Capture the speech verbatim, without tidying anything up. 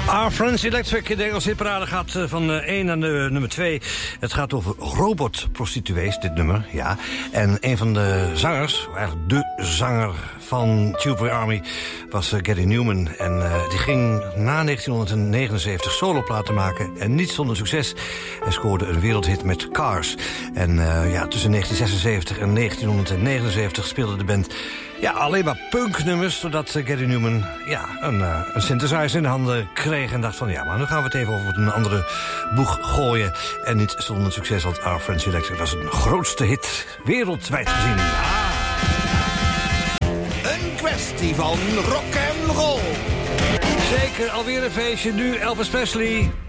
Our Friends Electric, de Engelse hitparade gaat van één naar de nummer twee. Het gaat over robotprostituees, dit nummer, ja. En een van de zangers, eigenlijk de zanger van Tube Army, was uh, Gary Newman. En uh, die ging na negentienhonderdnegenenzeventig soloplaten maken en niet zonder succes. Hij scoorde een wereldhit met Cars. En uh, ja, tussen negentien zesenzeventig en negentienhonderdnegenenzeventig speelde de band ja, alleen maar punknummers, zodat uh, Gary Newman ja, een, uh, een synthesizer in de handen kreeg en dacht van ja, maar nu gaan we het even over een andere boeg gooien. En niet zonder succes, want Our Friends Electric was een grootste hit wereldwijd gezien. Ah. Een kwestie van rock en roll. Zeker, alweer een feestje. Nu Elvis Presley.